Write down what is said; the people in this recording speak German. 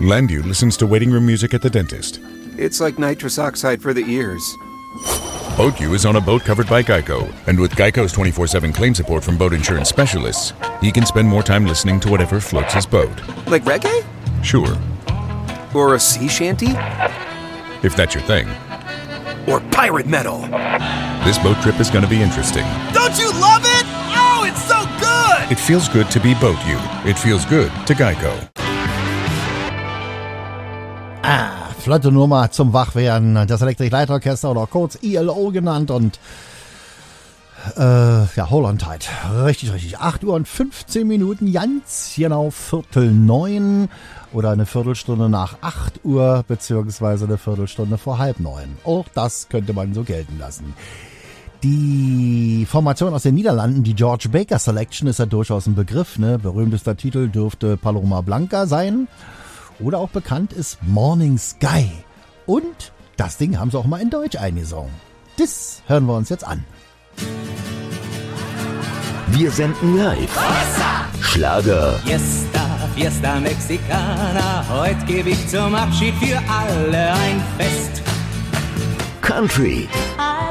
Landu listens to waiting room music at the dentist. It's like nitrous oxide for the ears. BoatU is on a boat covered by Geico. And with Geico's 24/7 claim support from boat insurance specialists, he can spend more time listening to whatever floats his boat. Like reggae? Sure. Or a sea shanty? If that's your thing. Or pirate metal? This boat trip is going to be interesting. Don't you love it? Oh, it's so good! It feels good to be BoatU. It feels good to Geico. Flotte Nummer zum Wachwerden. Das Electric-Light-Orchester oder kurz ELO genannt und hold on tight. Richtig. 8 Uhr und 15 Minuten, ganz genau 8:45 oder eine Viertelstunde nach 8 Uhr, beziehungsweise eine Viertelstunde vor 8:30. Auch das könnte man so gelten lassen. Die Formation aus den Niederlanden, die George Baker Selection, ist ja durchaus ein Begriff. Ne? Berühmtester Titel dürfte Paloma Blanca sein. Oder auch bekannt ist Morning Sky. Und das Ding haben sie auch mal in Deutsch eingesungen. Das hören wir uns jetzt an. Wir senden live. Schlager. Fiesta Mexicana. Heute gebe ich zum Abschied für alle ein Fest. Country.